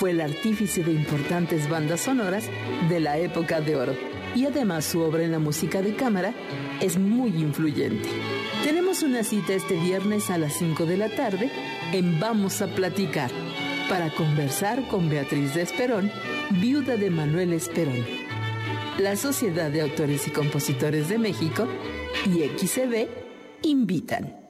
Fue el artífice de importantes bandas sonoras de la época de oro. Y además su obra en la música de cámara es muy influyente. Tenemos una cita este viernes a las 5 de la tarde en Vamos a Platicar, para conversar con Beatriz de Esperón, viuda de Manuel Esperón. La Sociedad de Autores y Compositores de México y XCB invitan.